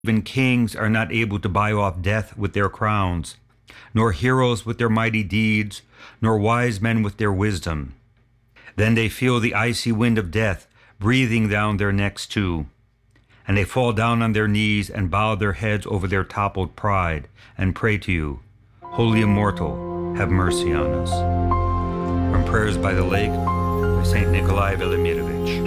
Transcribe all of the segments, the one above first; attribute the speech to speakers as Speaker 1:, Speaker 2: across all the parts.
Speaker 1: Even kings are not able to buy off death with their crowns, nor heroes with their mighty deeds, nor wise men with their wisdom. Then they feel the icy wind of death breathing down their necks too, and they fall down on their knees and bow their heads over their toppled pride and pray to you, Holy Immortal, have mercy on us. From Prayers by the Lake by St. Nikolai Velimirovich.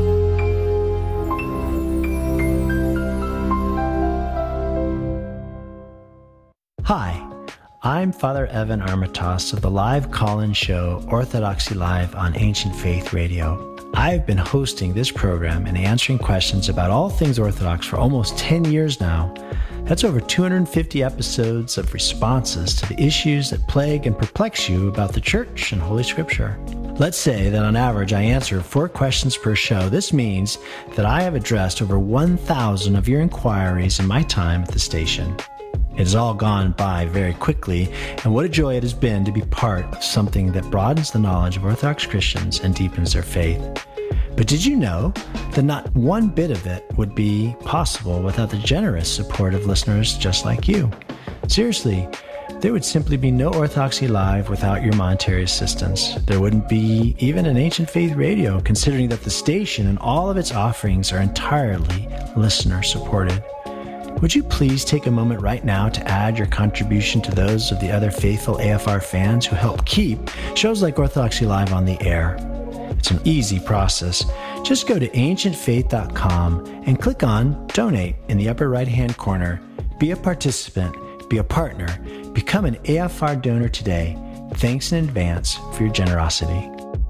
Speaker 2: Hi, I'm Father Evan Armitage of the live call-in show Orthodoxy Live on Ancient Faith Radio. I've been hosting this program and answering questions about all things Orthodox for almost 10 years now. That's over 250 episodes of responses to the issues that plague and perplex you about the Church and Holy Scripture. Let's say that on average I answer 4 questions per show. This means that I have addressed over 1,000 of your inquiries in my time at the station. It has all gone by very quickly, and what a joy it has been to be part of something that broadens the knowledge of Orthodox Christians and deepens their faith. But did you know that not one bit of it would be possible without the generous support of listeners just like you? Seriously, there would simply be no Orthodoxy Live without your monetary assistance. There wouldn't be even an Ancient Faith Radio, considering that the station and all of its offerings are entirely listener-supported. Would you please take a moment right now to add your contribution to those of the other faithful AFR fans who help keep shows like Orthodoxy Live on the air? It's an easy process. Just go to ancientfaith.com and click on Donate in the upper right-hand corner. Be a participant, be a partner, become an AFR donor today. Thanks in advance for your generosity.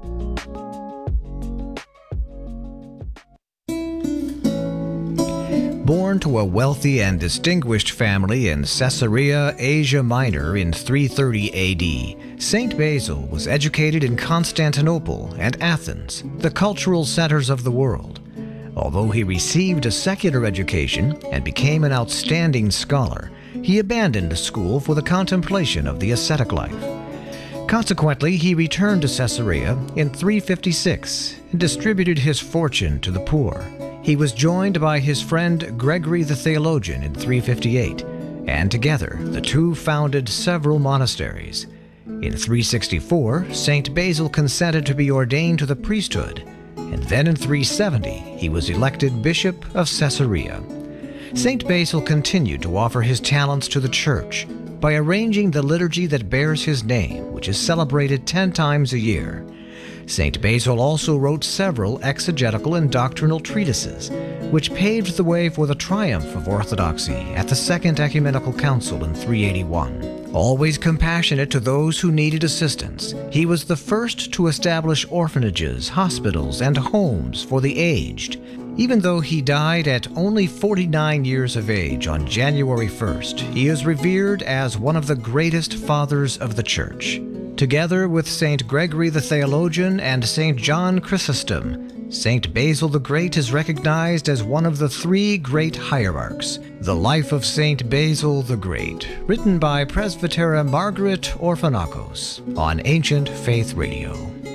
Speaker 3: Born to a wealthy and distinguished family in Caesarea, Asia Minor in 330 AD, Saint Basil was educated in Constantinople and Athens, the cultural centers of the world. Although he received a secular education and became an outstanding scholar, he abandoned school for the contemplation of the ascetic life. Consequently, he returned to Caesarea in 356 and distributed his fortune to the poor. He was joined by his friend Gregory the Theologian in 358, and together the two founded several monasteries. In 364, Saint Basil consented to be ordained to the priesthood, and then in 370 he was elected Bishop of Caesarea. Saint Basil continued to offer his talents to the Church by arranging the liturgy that bears his name, which is celebrated 10 times a year. Saint Basil also wrote several exegetical and doctrinal treatises, which paved the way for the triumph of orthodoxy at the Second Ecumenical Council in 381. Always compassionate to those who needed assistance, he was the first to establish orphanages, hospitals, and homes for the aged. Even though he died at only 49 years of age on January 1st, he is revered as one of the greatest fathers of the Church. Together with Saint Gregory the Theologian and Saint John Chrysostom, Saint Basil the Great is recognized as one of the 3 great hierarchs. The Life of Saint Basil the Great, written by Presbytera Margaret Orphanakos on Ancient Faith Radio.